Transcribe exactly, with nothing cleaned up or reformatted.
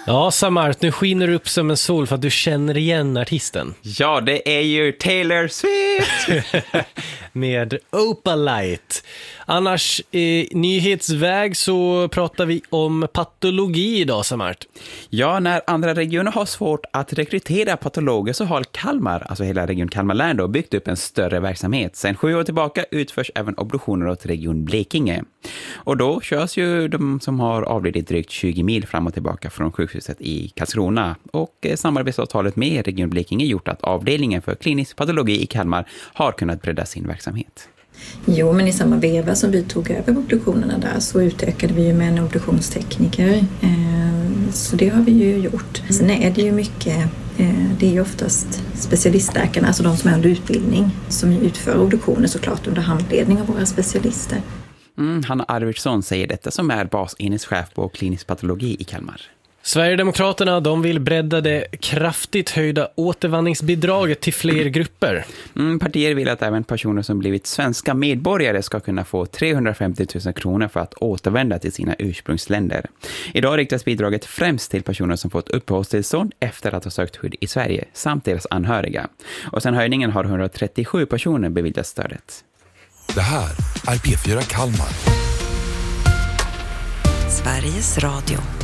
Ja, Samart, nu skiner du upp som en sol för att du känner igen artisten. Ja, det är ju Taylor Swift! Med Opalite. Annars, i nyhetsväg så pratar vi om patologi idag, Samart. Ja, när andra regioner har svårt att rekrytera patologer så har Kalmar, alltså hela region Kalmar län då, byggt upp en större verksamhet. Sen sju år tillbaka utförs även obduktioner åt region Blekinge. Och då körs ju de som har avlidit drygt tjugo mil fram och tillbaka från sjukhuset i Karlskrona. Och samarbetsavtalet med region Blekinge gjort att avdelningen för klinisk patologi i Kalmar har kunnat bredda sin verksamhet. Jo, men i samma veva som vi tog över obduktionerna där så utökade vi ju med en obduktionstekniker. Så det har vi ju gjort. Sen är det ju mycket, det är ju oftast specialistläkarna, alltså de som är under utbildning, som utför obduktioner såklart under handledning av våra specialister. Mm, Hanna Arvidsson säger detta som är basenhetschef på klinisk patologi i Kalmar. Sverigedemokraterna, de vill bredda det kraftigt höjda återvandringsbidraget till fler grupper. Mm, partier vill att även personer som blivit svenska medborgare ska kunna få trehundrafemtio tusen kronor för att återvända till sina ursprungsländer. Idag riktas bidraget främst till personer som fått uppehållstillstånd efter att ha sökt skydd i Sverige, samt deras anhöriga. Och sen höjningen har etthundratrettiosju personer beviljat stödet. Det här är P fyra Kalmar. Sveriges Radio.